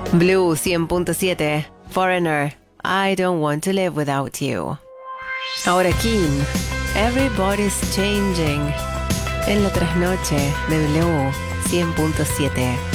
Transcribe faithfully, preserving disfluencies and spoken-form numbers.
Blue cien punto siete, Foreigner, I don't want to live without you. Ahora King, Everybody's Changing, en la trasnoche de Blue cien punto siete.